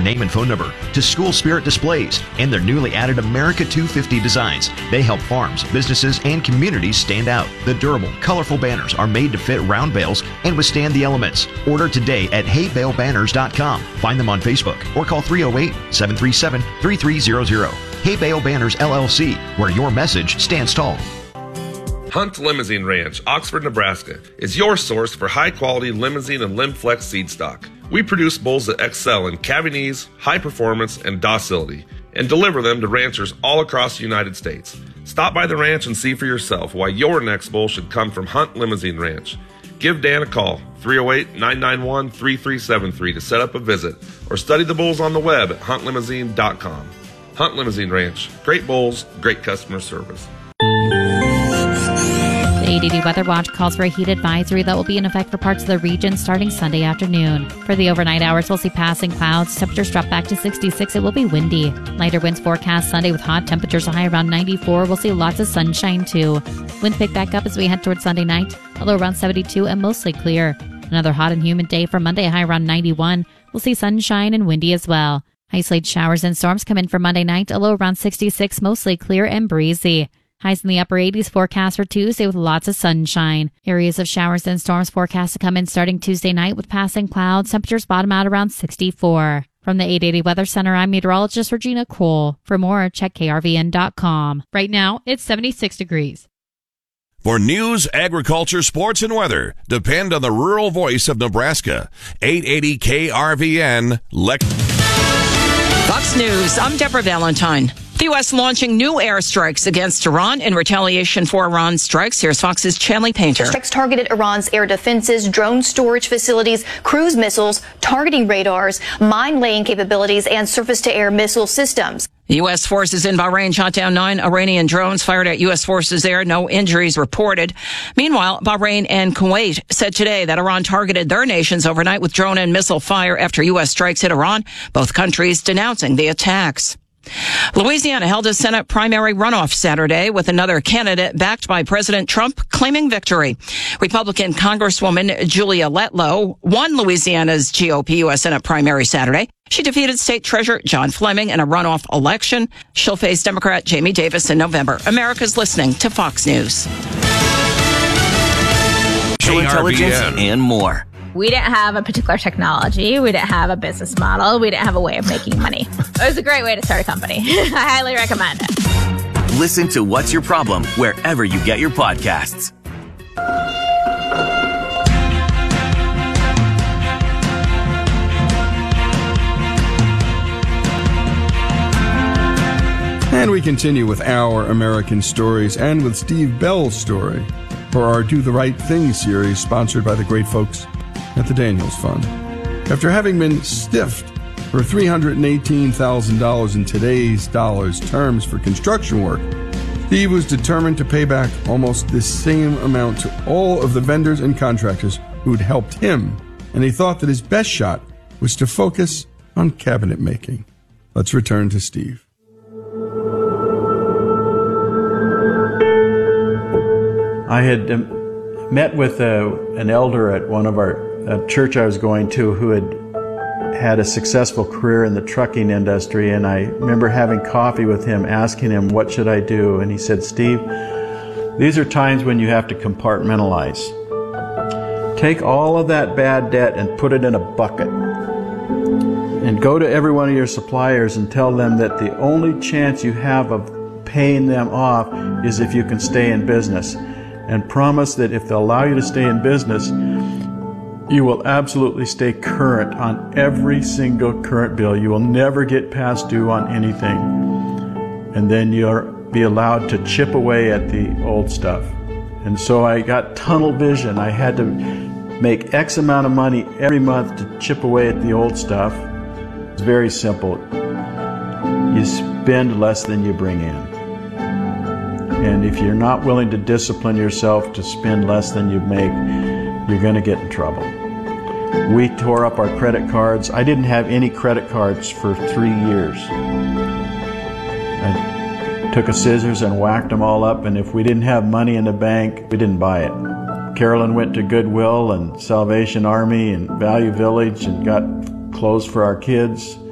name and phone number to School Spirit displays and their newly added America 250 designs. They help farms, businesses, and communities stand out. The durable, colorful banners are made to fit round bales and withstand the elements. Order today at haybalebanners.com. Find them on Facebook or call 308-737-3300. Hay Bale Banners LLC, where your message stands tall. Hunt Limousine Ranch, Oxford, Nebraska, is your source for high-quality limousine and Limflex seed stock. We produce bulls that excel in cavinese, high performance, and docility, and deliver them to ranchers all across the United States. Stop by the ranch and see for yourself why your next bull should come from Hunt Limousine Ranch. Give Dan a call, 308-991-3373 to set up a visit, or study the bulls on the web at huntlimousine.com. Hunt Limousine Ranch. Great bulls, great customer service. The 880 Weather Watch calls for a heat advisory that will be in effect for parts of the region starting Sunday afternoon. For the overnight hours, we'll see passing clouds. Temperatures drop back to 66. It will be windy. Lighter winds forecast Sunday with hot temperatures high around 94. We'll see lots of sunshine too. Winds pick back up as we head towards Sunday night, a low around 72 and mostly clear. Another hot and humid day for Monday, high around 91. We'll see sunshine and windy as well. Isolated showers and storms come in for Monday night, a low around 66, mostly clear and breezy. Highs in the upper 80s forecast for Tuesday with lots of sunshine. Areas of showers and storms forecast to come in starting Tuesday night with passing clouds. Temperatures bottom out around 64. From the 880 Weather Center, I'm meteorologist Regina Cole. For more, check krvn.com. Right now, it's 76 degrees. For news, agriculture, sports, and weather, depend on the rural voice of Nebraska. 880 KRVN. Fox News, I'm Deborah Valentine. The U.S. launching new airstrikes against Iran in retaliation for Iran's strikes. Here's Fox's Chanley Painter. Strikes targeted Iran's air defenses, drone storage facilities, cruise missiles, targeting radars, mine-laying capabilities, and surface-to-air missile systems. The U.S. forces in Bahrain shot down 9 Iranian drones fired at U.S. forces there. No injuries reported. Meanwhile, Bahrain and Kuwait said today that Iran targeted their nations overnight with drone and missile fire after U.S. strikes hit Iran, both countries denouncing the attacks. Louisiana held a Senate primary runoff Saturday with another candidate backed by President Trump claiming victory. Republican Congresswoman Julia Letlow won Louisiana's GOP U.S. Senate primary Saturday. She defeated State Treasurer John Fleming in a runoff election. She'll face Democrat Jamie Davis in November. America's listening to Fox News. Intelligence and more. We didn't have a particular technology. We didn't have a business model. We didn't have a way of making money. It was a great way to start a company. I highly recommend it. Listen to What's Your Problem wherever you get your podcasts. And we continue with Our American Stories and with Steve Bell's story for our Do the Right Thing series sponsored by the great folks at the Daniels Fund. After having been stiffed for $318,000 in today's dollars terms for construction work, Steve was determined to pay back almost the same amount to all of the vendors and contractors who'd helped him, and he thought that his best shot was to focus on cabinet making. Let's return to Steve. I had met with an elder at one of our church I was going to who had a successful career in the trucking industry, and I remember having coffee with him, asking him, what should I do? And he said, Steve, these are times when you have to compartmentalize. Take all of that bad debt and put it in a bucket. And go to every one of your suppliers and tell them that the only chance you have of paying them off is if you can stay in business. And promise that if they'll allow you to stay in business, you will absolutely stay current on every single current bill. You will never get past due on anything. And then you'll be allowed to chip away at the old stuff. And so I got tunnel vision. I had to make X amount of money every month to chip away at the old stuff. It's very simple. You spend less than you bring in. And if you're not willing to discipline yourself to spend less than you make, you're going to get in trouble. We tore up our credit cards. I didn't have any credit cards for 3 years. I took a scissors and whacked them all up, and if we didn't have money in the bank, we didn't buy it. Carolyn went to Goodwill and Salvation Army and Value Village and got clothes for our kids.